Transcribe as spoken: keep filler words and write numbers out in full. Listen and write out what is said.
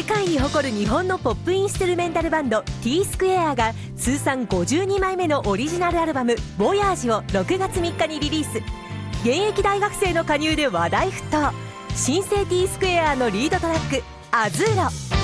世界に誇る日本のポップインストゥルメンタルバンド T スクエアが通算ごじゅうにまいめのオリジナルアルバム「ボヤージ」をろくがつみっかにリリース。現役大学生の加入で話題沸騰。新生 T スクエアのリードトラック「アズーロ」。